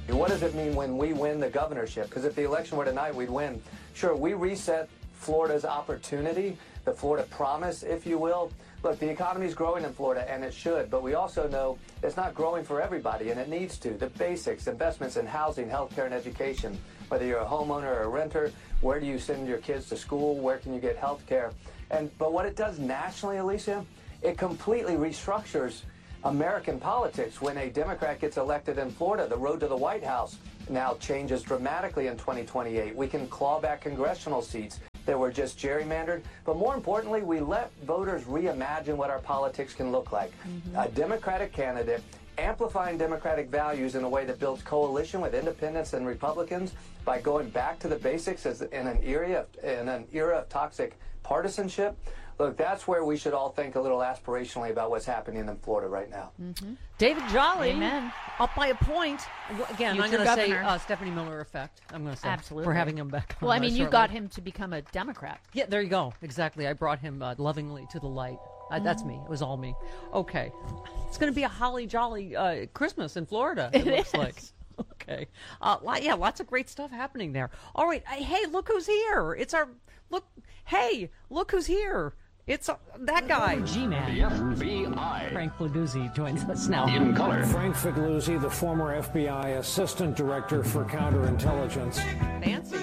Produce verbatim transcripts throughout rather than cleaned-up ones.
What does it mean when we win the governorship? Because if the election were tonight, we'd win. Sure, we reset Florida's opportunity, the Florida promise, if you will. Look, the economy's growing in Florida, and it should, but we also know it's not growing for everybody, and it needs to. The basics, investments in housing, healthcare, and education, whether you're a homeowner or a renter, where do you send your kids to school, where can you get healthcare? And but what it does nationally, Alicia, it completely restructures American politics. When a Democrat gets elected in Florida, the road to the White House now changes dramatically in twenty twenty-eight. We can claw back congressional seats that were just gerrymandered. But more importantly, we let voters reimagine what our politics can look like. Mm-hmm. A Democratic candidate amplifying Democratic values in a way that builds coalition with independents and Republicans by going back to the basics as in an era of, in an era of toxic partisanship. Look, that's where we should all think a little aspirationally about what's happening in Florida right now. Mm-hmm. David Jolly, Amen. Up by a point. Again, Future I'm going to say governor. uh, Stephanie Miller effect. I'm going to say. Absolutely. We're having him back on. Well, I mean, uh, you shortly. got him to become a Democrat. Yeah, there you go. Exactly. I brought him uh, lovingly to the light. Uh, that's me. It was all me. Okay. It's going to be a holly jolly uh, Christmas in Florida, it, it looks is. like. Okay. Uh, yeah, lots of great stuff happening there. All right. Uh, hey, look who's here. It's our, look, hey, look who's here. It's uh, that guy, G-Man. The F B I. Frank Figliuzzi joins us now. In color. Frank Figliuzzi, the former F B I Assistant Director for Counterintelligence. Fancy.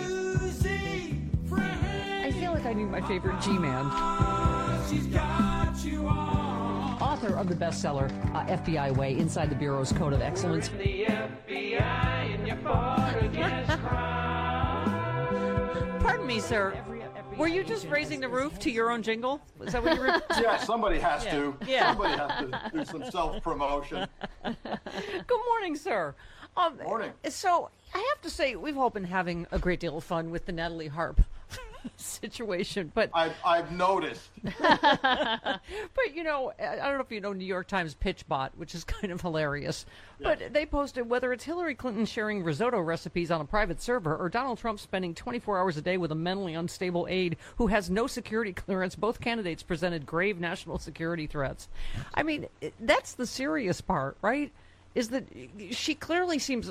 I feel like I need my favorite G-Man. Author of the bestseller, uh, F B I Way, Inside the Bureau's Code of Excellence. The F B I in your Pardon me, sir. Were you just raising the roof to your own jingle? Is that what you were? Yeah, somebody has yeah. to. Yeah. Somebody has to do some self-promotion. Good morning, sir. Um, morning. So I have to say, we've all been having a great deal of fun with the Natalie Harp situation, but I've, I've noticed. But you know, I don't know if you know New York Times PitchBot, which is kind of hilarious. Yes. But they posted whether it's Hillary Clinton sharing risotto recipes on a private server or Donald Trump spending twenty-four hours a day with a mentally unstable aide who has no security clearance. Both candidates presented grave national security threats. I mean, that's the serious part, right? Is that she clearly seems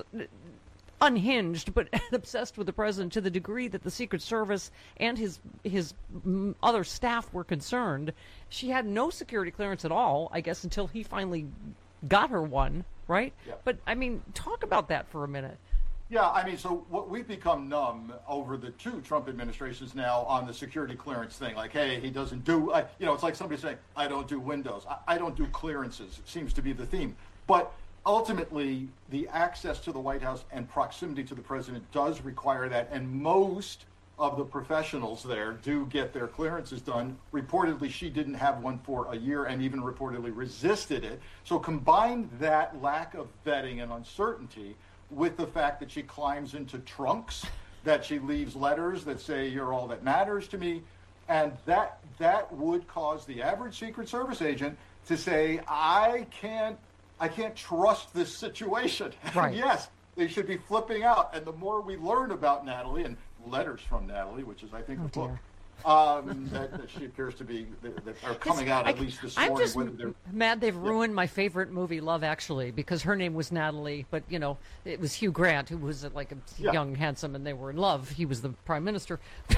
unhinged, but obsessed with the president to the degree that the Secret Service and his his other staff were concerned. She had no security clearance at all, I guess, until he finally got her one, right? Yeah. But, I mean, talk about that for a minute. Yeah, I mean, so what we've become numb over the two Trump administrations now on the security clearance thing. Like, hey, he doesn't do, I, you know, it's like somebody saying, I don't do Windows. I, I don't do clearances. It seems to be the theme. But ultimately, the access to the White House and proximity to the president does require that, and most of the professionals there do get their clearances done. Reportedly, she didn't have one for a year and even reportedly resisted it. So combine that lack of vetting and uncertainty with the fact that she climbs into trunks, that she leaves letters that say, you're all that matters to me, and that that would cause the average Secret Service agent to say, I can't I can't trust this situation. Right. Yes, they should be flipping out. And the more we learn about Natalie and letters from Natalie, which is, I think, oh, the dear. book, um, that, that she appears to be, that, that are coming out at I, least this I'm morning. just Whether they're, mad they've ruined my favorite movie, Love Actually, because her name was Natalie, but, you know, it was Hugh Grant, who was uh, like a Yeah. young, handsome, and they were in love. He was the prime minister.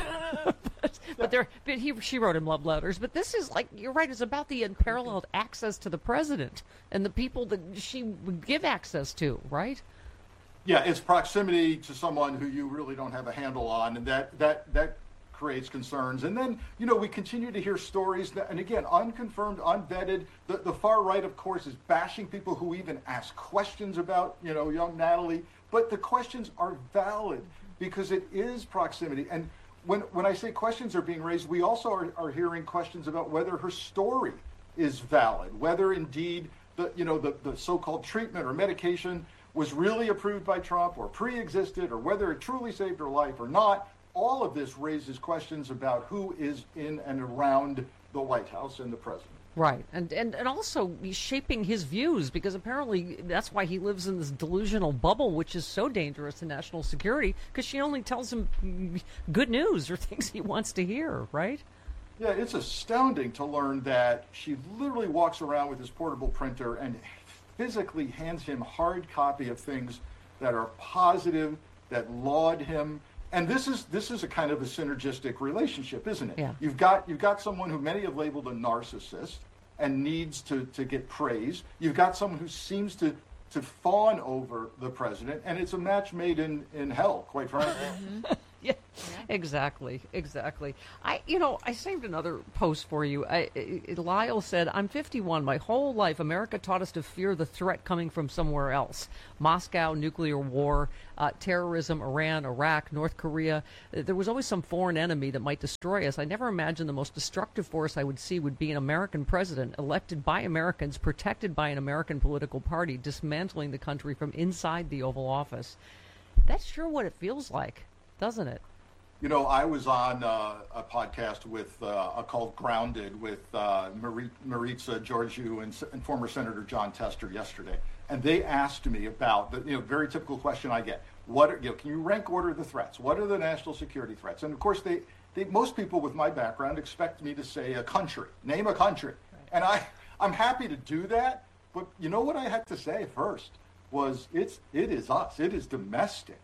but but, there, but he, she wrote him love letters. But this is, like, you're right, it's about the unparalleled access to the president and the people that she would give access to, right? Yeah, it's proximity to someone who you really don't have a handle on, and that that that creates concerns. And then, you know, we continue to hear stories that, and again, unconfirmed, unvetted. The, the far right, of course, is bashing people who even ask questions about, you know, young Natalie. But the questions are valid because it is proximity. And when when I say questions are being raised, we also are, are hearing questions about whether her story is valid, whether indeed the you know the, the so-called treatment or medication was really approved by Trump or pre-existed, or whether it truly saved her life or not. All of this raises questions about who is in and around the White House and the president. Right, and, and and also shaping his views, because apparently that's why he lives in this delusional bubble, which is so dangerous to national security, because she only tells him good news or things he wants to hear, right? Yeah, it's astounding to learn that she literally walks around with this portable printer and physically hands him hard copy of things that are positive, that laud him. And this is this is a kind of a synergistic relationship, isn't it? Yeah. You've got you've got someone who many have labeled a narcissist and needs to, to get praise. You've got someone who seems to, to fawn over the president, and it's a match made in, in hell, quite frankly. Yeah, yeah, exactly, exactly. I, you know, I saved another post for you. I, I, Lyle said, "I'm fifty-one. My whole life, America taught us to fear the threat coming from somewhere else: Moscow, nuclear war, uh, terrorism, Iran, Iraq, North Korea. There was always some foreign enemy that might destroy us. I never imagined the most destructive force I would see would be an American president, elected by Americans, protected by an American political party, dismantling the country from inside the Oval Office." That's sure what it feels like, doesn't it? You know, I was on uh, a podcast with uh, called Grounded with uh, Marit- Maritza Georgiou and, and former Senator John Tester yesterday, and they asked me about the you know very typical question I get: What are, you know, can you rank order the threats? What are the national security threats? And of course, they, they most people with my background expect me to say a country, name a country, right. And I I'm happy to do that. But you know what I had to say first was it's it is us. It is domestic.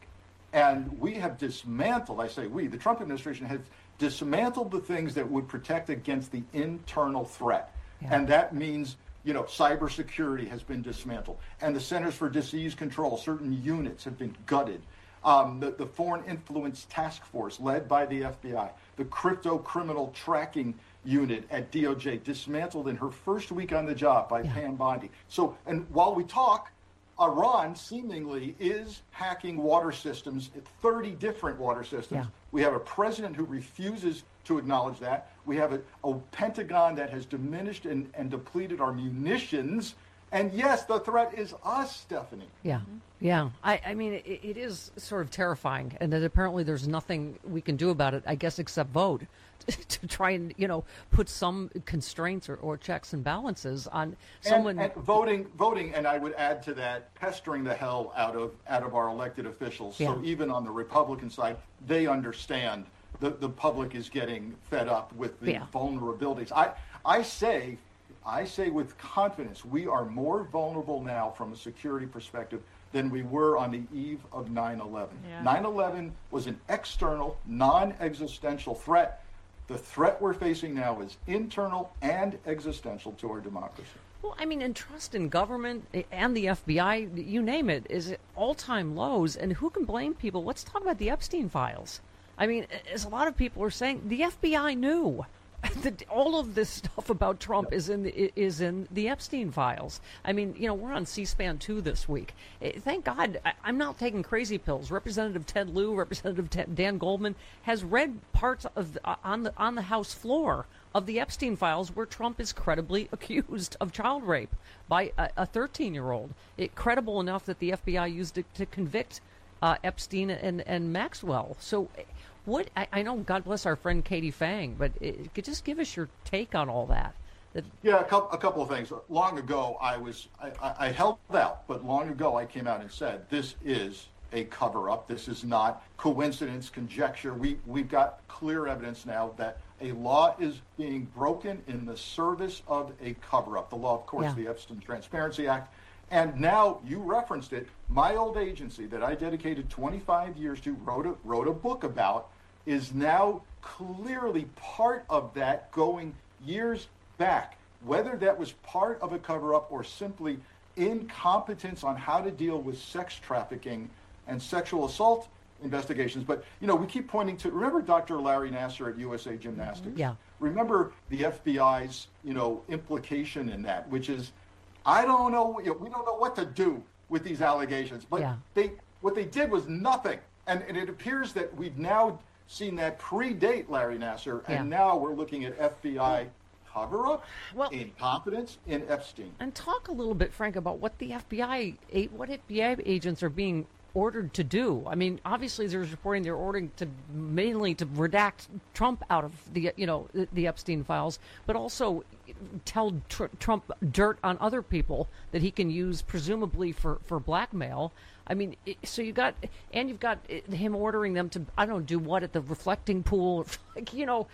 And we have dismantled, I say we, the Trump administration has dismantled the things that would protect against the internal threat. Yeah. And that means, you know, cybersecurity has been dismantled. And the Centers for Disease Control, certain units have been gutted. Um, the, the Foreign Influence Task Force, led by the F B I, the Crypto Criminal Tracking Unit at D O J, dismantled in her first week on the job by yeah. Pam Bondi. So, and while we talk, Iran seemingly is hacking water systems, thirty different water systems. Yeah. We have a president who refuses to acknowledge that. We have a, a Pentagon that has diminished and, and depleted our munitions. And yes, the threat is us, Stephanie. Yeah, mm-hmm. yeah. I, I mean, it, it is sort of terrifying, and that apparently there's nothing we can do about it, I guess, except vote to try and, you know, put some constraints or, or checks and balances on someone. And, and voting, voting, and I would add to that, pestering the hell out of out of our elected officials. Yeah. So even on the Republican side, they understand the, the public is getting fed up with the yeah. vulnerabilities. I I say. I say with confidence, we are more vulnerable now from a security perspective than we were on the eve of nine eleven. Yeah. nine eleven was an external, non-existential threat. The threat we're facing now is internal and existential to our democracy. Well, I mean, and trust in government and the F B I, you name it, is at all-time lows. And who can blame people? Let's talk about the Epstein files. I mean, as a lot of people are saying, the F B I knew. The, all of this stuff about Trump is in the, is in the Epstein files. I mean, you know, we're on C-SPAN two this week. Thank God I, I'm not taking crazy pills. Representative Ted Lieu, Representative Ted, Dan Goldman has read parts of the, uh, on the on the House floor of the Epstein files where Trump is credibly accused of child rape by a thirteen-year-old. It credible enough that the F B I used it to convict uh, Epstein and and Maxwell. So. What I, I know, God bless our friend Katie Fang, but it, it, just give us your take on all that. that yeah, a couple, a couple of things. Long ago, I was I, I, I held out, but long ago I came out and said this is a cover-up. This is not coincidence, conjecture. We we've got clear evidence now that a law is being broken in the service of a cover-up. The law, of course, yeah. the Epstein Transparency Act. And now you referenced it. My old agency that I dedicated twenty-five years to, wrote a, wrote a book about, is now clearly part of that going years back. Whether that was part of a cover-up or simply incompetence on how to deal with sex trafficking and sexual assault investigations. But, you know, we keep pointing to, remember Doctor Larry Nassar at U S A Gymnastics? Yeah. Remember the F B I's, you know, implication in that, which is, I don't know, you know, we don't know what to do with these allegations. But yeah. they what they did was nothing. And, and it appears that we've now seen that predate Larry Nassar, and yeah. now we're looking at F B I cover-up, well, incompetence in Epstein. And talk a little bit, Frank, about what the F B I, what F B I agents are being ordered to do. I mean, obviously there's reporting they're ordering to mainly to redact Trump out of the, you know, the, the Epstein files, but also tell tr- Trump dirt on other people that he can use presumably for, for blackmail. I mean, it, so you got, and you've got him ordering them to, I don't know, do what at the reflecting pool, like, you know,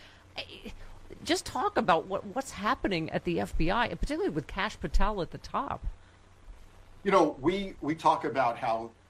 just talk about what what's happening at the F B I, and particularly with Kash Patel at the top. You know, we, we talk about how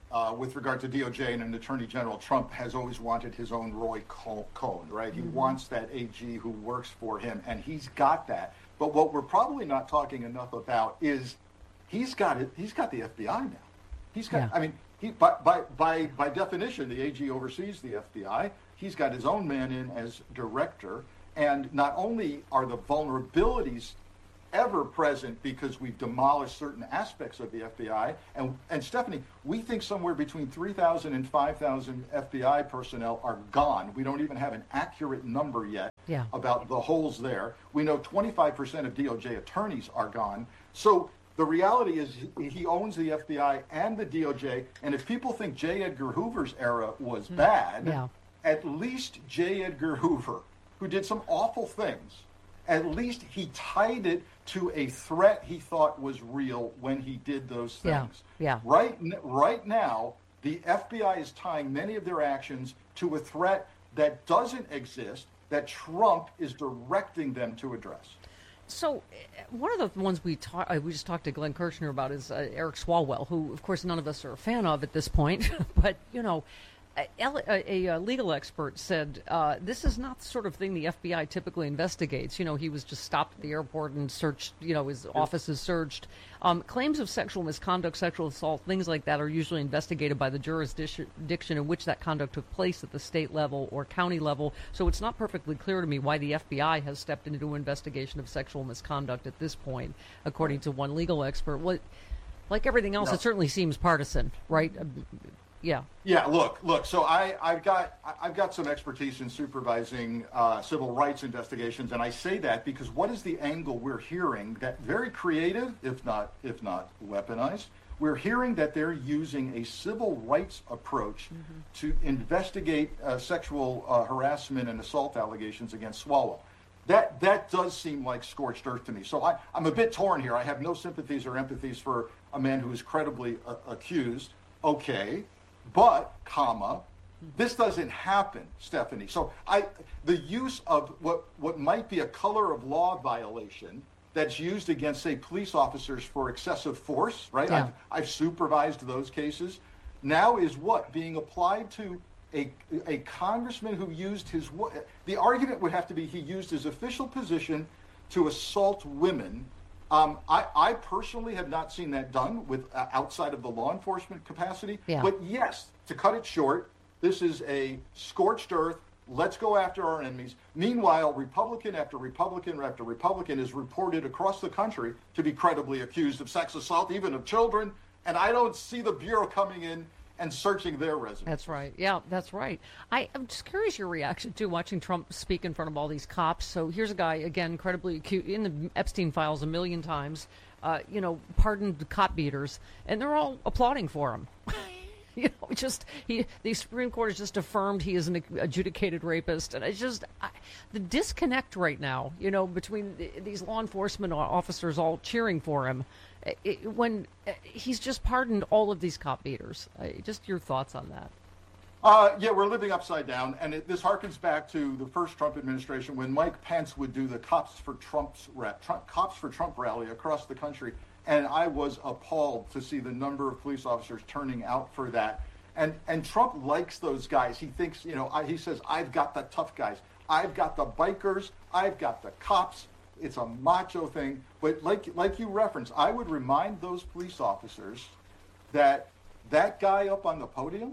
uh, with regard to D O J and an Attorney General, Trump has always wanted his own Roy Cohn, right? He mm-hmm. wants that A G who works for him, and he's got that. But what we're probably not talking enough about is he's got it. He's got the F B I now. He's got. Yeah. I mean, he by by by by definition, the A G oversees the F B I. He's got his own man in as director, and not only are the vulnerabilities ever present because we've demolished certain aspects of the F B I, and and Stephanie, we think somewhere between three thousand and five thousand F B I personnel are gone. We don't even have an accurate number yet yeah. about the holes there. We know twenty-five percent of D O J attorneys are gone. So the reality is he owns the F B I and the D O J, and if people think J. Edgar Hoover's era was bad, yeah. at least J. Edgar Hoover, who did some awful things, at least he tied it to a threat he thought was real when he did those things. Yeah, yeah. Right, right now, the F B I is tying many of their actions to a threat that doesn't exist, that Trump is directing them to address. So, one of the ones we talk, we just talked to Glenn Kirshner about is uh, Eric Swalwell, who, of course, none of us are a fan of at this point. But, you know, a, a, a legal expert said uh, this is not the sort of thing the F B I typically investigates. You know, he was just stopped at the airport and searched, you know, his office is searched. Um, claims of sexual misconduct, sexual assault, things like that are usually investigated by the jurisdiction in which that conduct took place at the state level or county level. So it's not perfectly clear to me why the F B I has stepped into an investigation of sexual misconduct at this point, according to one legal expert. What, like everything else, no. It certainly seems partisan, right? Yeah. Yeah. Look, look. So I, I've got, I've got some expertise in supervising uh, civil rights investigations, and I say that because what is the angle we're hearing? That very creative, if not, if not weaponized. We're hearing that they're using a civil rights approach mm-hmm. to investigate uh, sexual uh, harassment and assault allegations against Swalwell. That that does seem like scorched earth to me. So I, I'm a bit torn here. I have no sympathies or empathies for a man who is credibly uh, accused. Okay. But, comma, this doesn't happen, Stephanie. So I, the use of what, what might be a color of law violation that's used against, say, police officers for excessive force, right? Yeah. I've, I've supervised those cases. Now is what? Being applied to a, a congressman who used his, the argument would have to be he used his official position to assault women. Um, I, I personally have not seen that done with uh, outside of the law enforcement capacity. Yeah. But yes, to cut it short, this is a scorched earth. Let's go after our enemies. Meanwhile, Republican after Republican after Republican is reported across the country to be credibly accused of sex assault, even of children. And I don't see the Bureau coming in and searching their resumes. That's right. Yeah, that's right. I, I'm just curious your reaction to watching Trump speak in front of all these cops. So here's a guy, again, incredibly acute, in the Epstein files a million times, uh, you know, pardoned cop beaters, and they're all applauding for him. You know, just he, the Supreme Court has just affirmed he is an adjudicated rapist, and it's just I, the disconnect right now, you know, between the, these law enforcement officers all cheering for him, it, when uh, he's just pardoned all of these cop beaters. Uh, just your thoughts on that? Uh, yeah, we're living upside down, and it, this harkens back to the first Trump administration when Mike Pence would do the Cops for Trump's Trump, Cops for Trump rally across the country. And I was appalled to see the number of police officers turning out for that. And and Trump likes those guys. He thinks, you know, I, he says, I've got the tough guys. I've got the bikers. I've got the cops. It's a macho thing. But like like you referenced, I would remind those police officers that that guy up on the podium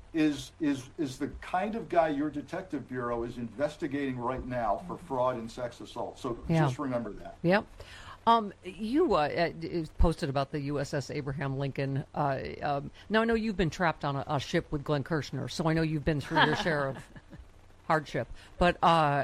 is is is the kind of guy your detective bureau is investigating right now for fraud and sex assault. So yeah. Just remember that. Yep. Um, you uh, posted about the U S S Abraham Lincoln. Uh, um, now, I know you've been trapped on a, a ship with Glenn Kirshner, so I know you've been through your share of hardship. But uh,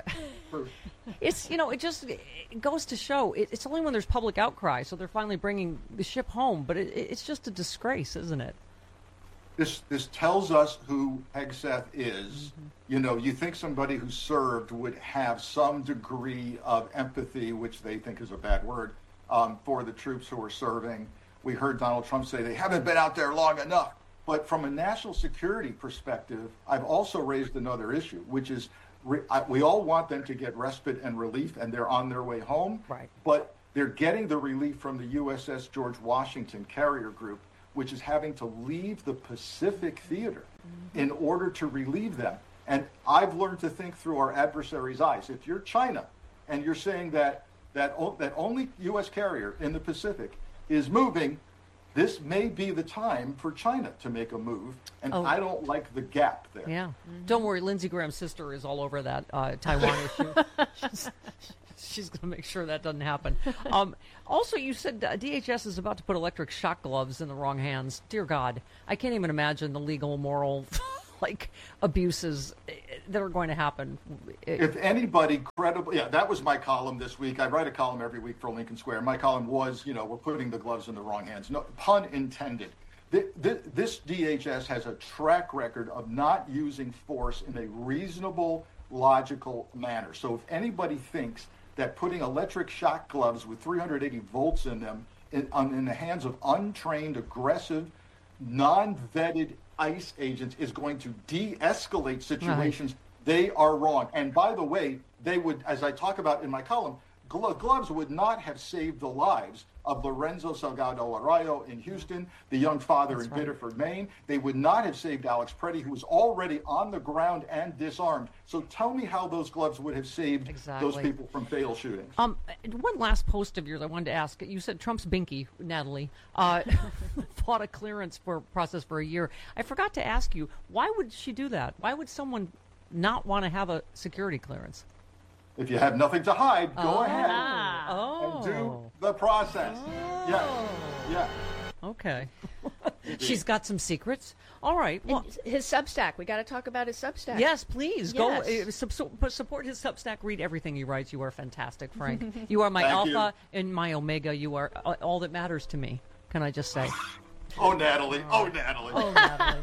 it's, you know, it just it goes to show it, it's only when there's public outcry, so they're finally bringing the ship home. But it, it's just a disgrace, isn't it? This this tells us who Hegseth is. Mm-hmm. You know, you think somebody who served would have some degree of empathy, which they think is a bad word, um, for the troops who are serving. We heard Donald Trump say they haven't been out there long enough. But from a national security perspective, I've also raised another issue, which is re- I, we all want them to get respite and relief, and they're on their way home. Right. But they're getting the relief from the U S S George Washington carrier group, which is having to leave the Pacific Theater in order to relieve them. And I've learned to think through our adversaries' eyes. If you're China and you're saying that that, that only U S carrier in the Pacific is moving, this may be the time for China to make a move, and oh. I don't like the gap there. Yeah. Mm-hmm. Don't worry, Lindsey Graham's sister is all over that uh, Taiwan issue. She's, she's going to make sure that doesn't happen. Um, also, you said uh, D H S is about to put electric shock gloves in the wrong hands. Dear God, I can't even imagine the legal, moral, like, abuses that are going to happen. If anybody credible, yeah, that was my column this week. I write a column every week for Lincoln Square. My column was, you know, we're putting the gloves in the wrong hands. No, pun intended. This D H S has a track record of not using force in a reasonable, logical manner. So if anybody thinks that putting electric shock gloves with three hundred eighty volts in them in, in the hands of untrained, aggressive, non-vetted ICE agents is going to de-escalate situations, right. They are wrong. And by the way, they would, as I talk about in my column, glo- gloves would not have saved the lives of Lorenzo Salgado Arroyo in Houston, the young father That's in right. Biddeford, Maine. They would not have saved Alex Preddy, who was already on the ground and disarmed. So tell me how those gloves would have saved exactly. those people from fatal shootings. Um, one last post of yours I wanted to ask. You said Trump's binky, Natalie, uh, fought a clearance for process for a year. I forgot to ask you, why would she do that? Why would someone not want to have a security clearance? If you have nothing to hide, go oh. ahead oh. and do the process. Oh. Yeah, yeah. Okay. She's got some secrets. All right. Well, and his Substack. We got to talk about his Substack. Yes, please. Yes. Go uh, support his Substack. Read everything he writes. You are fantastic, Frank. You are my Thank alpha you. and my omega. You are all that matters to me. Can I just say? Oh, Natalie. Oh, Natalie. Oh, Natalie.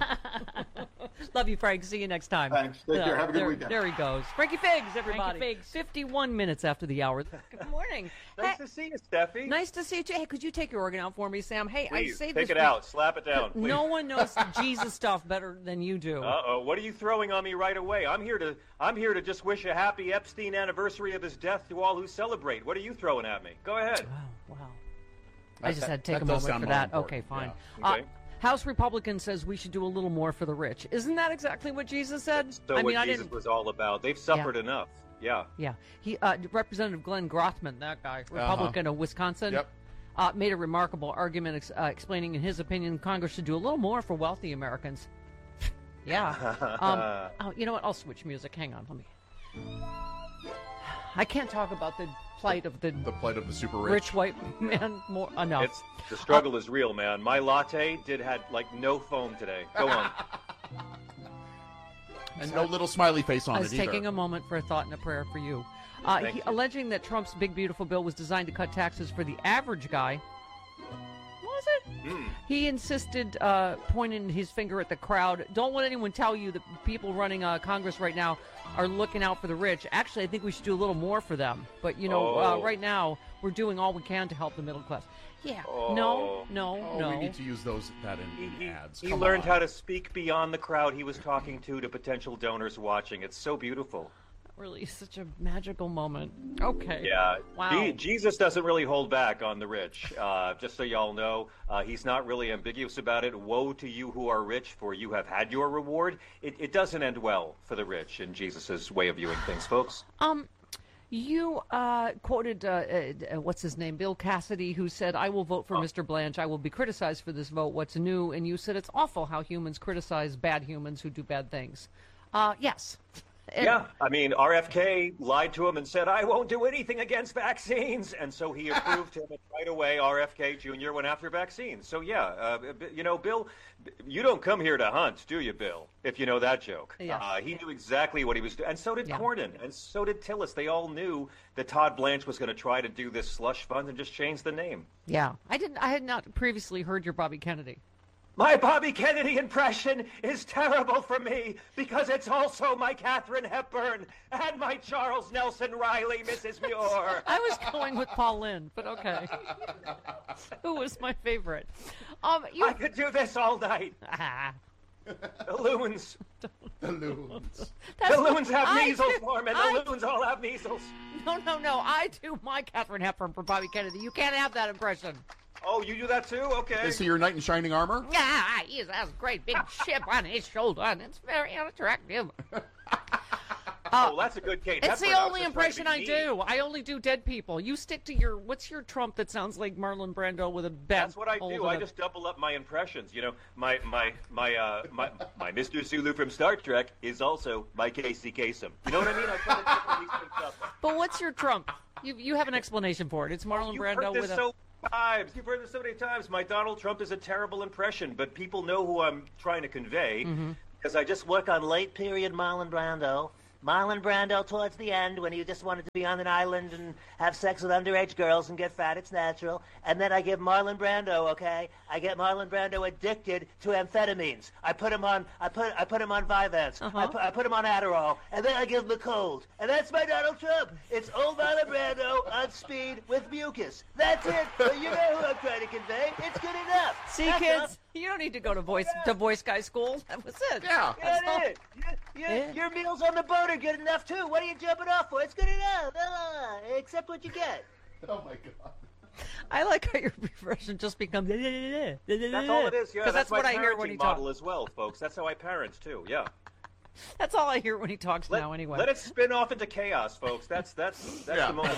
Love you, Frank. See you next time. Thanks. Take uh, care. Have a good there, weekend. There he goes. Frankie Figs, everybody. Frankie Figs. fifty-one minutes after the hour. Good morning. Nice hey, to see you, Steffi. Nice to see you, too. Hey, could you take your organ out for me, Sam? Hey, please, I saved take this it week. out. Slap it down, please. No one knows Jesus stuff better than you do. Uh-oh. What are you throwing on me right away? I'm here to I'm here to just wish a happy Epstein anniversary of his death to all who celebrate. What are you throwing at me? Go ahead. Wow. Wow. I just that, had to take that a does moment sound for more that. important. Okay, fine. Yeah. Okay. Uh, House Republican says we should do a little more for the rich. Isn't that exactly what Jesus said? So I what mean, I Jesus didn't... was all about. They've suffered yeah. enough. Yeah. Yeah. He, uh, Representative Glenn Grothman, that guy, Republican uh-huh. of Wisconsin, yep. uh, made a remarkable argument ex- uh, explaining, in his opinion, Congress should do a little more for wealthy Americans. yeah. Um, oh, you know what? I'll switch music. Hang on. Let me. I can't talk about the plight of the the plight of the super rich, rich white man more enough. It's the struggle uh, is real, man. My latte did had like no foam today. Go on. And no little smiley face on I it was either. taking a moment for a thought and a prayer for you. Uh, he, you. Alleging that Trump's big beautiful bill was designed to cut taxes for the average guy. Was it? Mm. He insisted, uh, pointing his finger at the crowd. Don't let anyone tell you that people running uh, Congress right now are looking out for the rich. Actually, I think we should do a little more for them. But, you know, oh. uh, right now, we're doing all we can to help the middle class. Yeah. Oh. No, no, oh, no. we need to use those that in, in He, ads. he Come learned on. how to speak beyond the crowd he was talking to to potential donors watching. It's so beautiful. Really, such a magical moment. Okay. Yeah. Wow. Je- Jesus doesn't really hold back on the rich. Uh, just so y'all know, uh, he's not really ambiguous about it. Woe to you who are rich, for you have had your reward. It, it doesn't end well for the rich in Jesus' way of viewing things, folks. Um, you uh, quoted, uh, uh, what's his name, Bill Cassidy, who said, I will vote for oh. Mister Blanche. I will be criticized for this vote. What's new? And you said it's awful how humans criticize bad humans who do bad things. Uh, yes. And yeah, I mean, R F K lied to him and said, I won't do anything against vaccines. And so he approved him, and right away, R F K Junior went after vaccines. So, yeah, uh, you know, Bill, you don't come here to hunt, do you, Bill, if you know that joke? Yeah. Uh, he knew exactly what he was doing. And so did Yeah. Cornyn, and so did Tillis. They all knew that Todd Blanche was going to try to do this slush fund and just change the name. Yeah. I didn't. I had not previously heard your Bobby Kennedy. My Bobby Kennedy impression is terrible for me because it's also my Katharine Hepburn and my Charles Nelson Riley, Missus Muir. I was going with Paul Lynde, but okay. Who was my favorite? Um, you... I could do this all night. Ah. The loons. The loons. The loons have I measles, do- Norman. The I- loons all have measles. No, no, no. I do my Katharine Hepburn for Bobby Kennedy. You can't have that impression. Oh, you do that too? Okay. Is he your knight in shining armor? Yeah, he has a great big ship on his shoulder, and it's very unattractive. Oh, that's a good Kate. It's Hepburn. the I was only just impression I trying to be mean. do. I only do dead people. You stick to your, what's your Trump that sounds like Marlon Brando with a bat? That's what I do. I just double up my impressions. You know, my my my uh my my Mister Sulu from Star Trek is also my Casey Kasem. You know what I mean? I try to double these things up. But what's your Trump? You you have an explanation for it. It's Marlon You've Brando heard this with a... so many times. You've heard this so many times. My Donald Trump is a terrible impression, but people know who I'm trying to convey Mm-hmm. because I just work on late period Marlon Brando. Marlon Brando towards the end when he just wanted to be on an island and have sex with underage girls and get fat. It's natural. And then I give Marlon Brando, okay? I get Marlon Brando addicted to amphetamines. I put him on. I put. I put him on Vyvanse. Uh-huh. I, put, I put him on Adderall, and then I give him a cold. And that's my Donald Trump. It's old Marlon Brando on speed with mucus. That's it. But you know who I'm trying to convey. It's good enough. See, That's kids, enough. you don't need to go to voice to voice guy school. That was it. Yeah. That's all. That's it. You, you, Yeah. Your meals on the boat are good enough too. What are you jumping off for? It's good enough. Ah, accept what you get. Oh my God. I like how your expression just becomes... That's all it is. Yeah, Because that's, that's, my what I hear when parenting he model talks. as well, folks. That's how I parent too. Yeah. That's all I hear when he talks Let, now, anyway. let it spin off into chaos, folks. That's that's that's Yeah. the moment.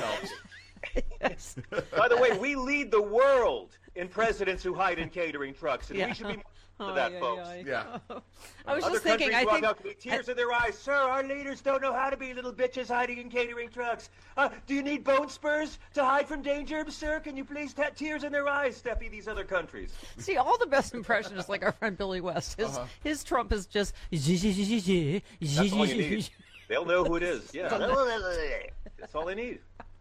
Yes. By the way, we lead the world in presidents who hide in catering trucks, and Yeah. we should be more Oh, to that, yeah, folks. yeah, Yeah. I was Other just thinking, countries I walk think... out with tears in their eyes. Sir, our leaders don't know how to be little bitches hiding in catering trucks. Uh, do you need bone spurs to hide from danger, sir? Can you please have tears in their eyes, Steffi, these other countries? See, all the best impressionists, like our friend Billy West, his, Uh-huh. his Trump is just... That's all you need. They'll know who it is. Yeah. That's all they need.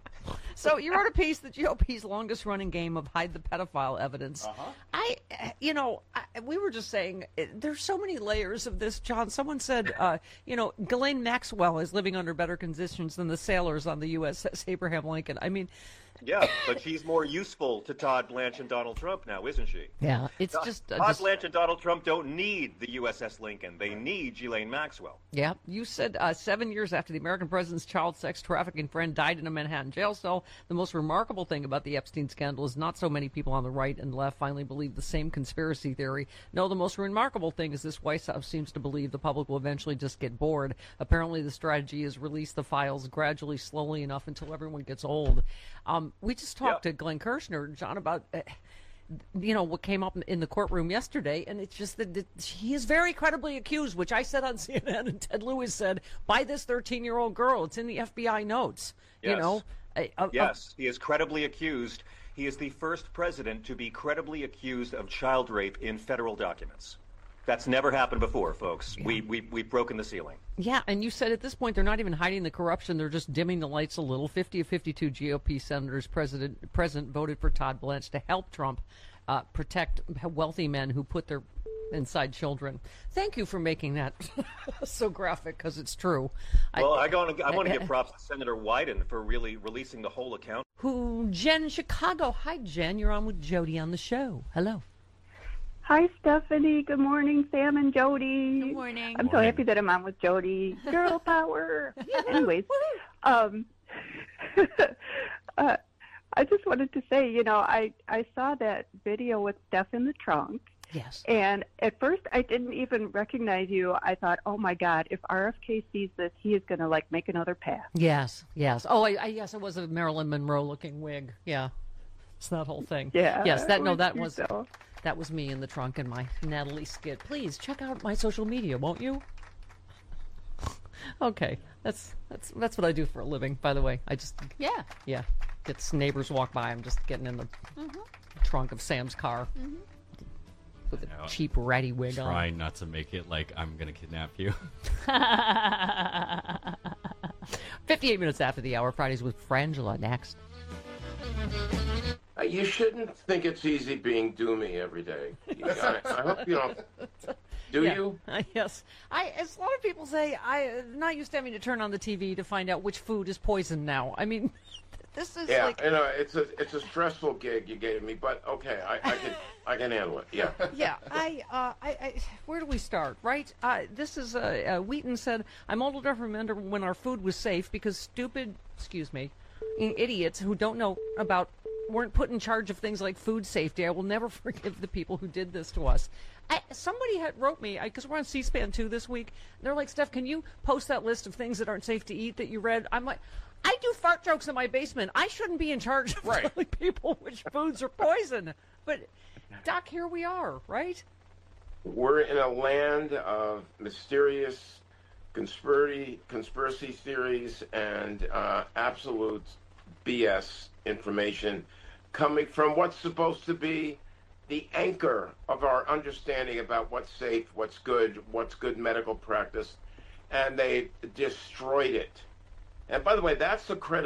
So you wrote a piece, the G O P's longest-running game of hide the pedophile evidence. Uh-huh. I, uh, you know, I, we were just saying, uh, there's so many layers of this, John. Someone said, uh, you know, Ghislaine Maxwell is living under better conditions than the sailors on the U S S Abraham Lincoln. I mean... Yeah, but she's more useful to Todd Blanche and Donald Trump now, isn't she? Yeah, it's Todd, just... Uh, Todd just Blanche and Donald Trump don't need the U S S Lincoln. They need Ghislaine Maxwell. yeah, you said uh, seven years after the American president's child sex trafficking friend died in a Manhattan jail cell, the most remarkable thing about the Epstein scandal is not so many people on the right and left finally believe the same conspiracy theory. No, the most remarkable thing is this White House seems to believe the public will eventually just get bored. Apparently the strategy is release the files gradually, slowly enough until everyone gets old. Um, we just talked Yeah. to Glenn Kirshner, John, about... Uh, you know, what came up in the courtroom yesterday, and it's just that, that he is very credibly accused, which I said on C N N, and Ted Lewis said, by this thirteen-year-old girl. It's in the F B I notes, you Yes. know. Uh, uh, Yes, he is credibly accused. He is the first president to be credibly accused of child rape in federal documents. That's never happened before, folks. We, we, we've broken the ceiling. Yeah, and you said at this point they're not even hiding the corruption; they're just dimming the lights a little. Fifty of fifty-two G O P senators president present voted for Todd Blanche to help Trump uh, protect wealthy men who put their inside children. Thank you for making that so graphic, because it's true. Well, I, I, I want to give props to Senator Wyden for really releasing the whole account. Who Jen Chicago? Hi, Jen. You're on with Jody on the show. Hello. Hi, Stephanie. Good morning, Sam and Jody. Good morning. I'm so happy that I'm on with Jody. Girl power. Anyways, um, uh, I just wanted to say, you know, I, I saw that video with Steph in the trunk. Yes. And at first, I didn't even recognize you. I thought, oh, my God, if R F K sees this, he is going to, like, make another pass. Yes, yes. Oh, I, I, yes, it was a Marilyn Monroe-looking wig. Yeah. It's that whole thing. Yeah. Yes, that, no, was that cute, was... though. That was me in the trunk in my Natalie skit. Please check out my social media, won't you? Okay, that's that's that's what I do for a living. By the way, I just Yeah. yeah, gets neighbors walk by. I'm just getting in the Mm-hmm. trunk of Sam's car Mm-hmm. with a know. cheap ratty wig on. Try not to make it like I'm gonna kidnap you. Fifty-eight minutes after the hour. Fridays with Frangela next. Uh, you shouldn't think it's easy being doomy every day. I, I hope you don't. Do Yeah. you? Uh, yes. I, as a lot of people say, I'm not used to having to turn on the T V to find out which food is poison now. I mean, this is Yeah, like... you know, it's a it's a stressful gig you gave me, but okay, I, I can I can handle it. Yeah. Yeah, I, uh, I, I, where do we start, right? Uh, this is, uh, uh, Wheaton said, I'm old enough to remember when our food was safe because stupid, excuse me, idiots who don't know about, weren't put in charge of things like food safety. I will never forgive the people who did this to us. I, somebody had wrote me, because we're on C-SPAN two this week, and they're like, Steph, can you post that list of things that aren't safe to eat that you read? I'm like, I do fart jokes in my basement. I shouldn't be in charge of Right. telling people which foods are poison. But, Doc, here we are, right? We're in a land of mysterious conspiracy, conspiracy theories and uh, absolute B S information coming from what's supposed to be the anchor of our understanding about what's safe, what's good, what's good medical practice, and they destroyed it. And by the way, that's the credit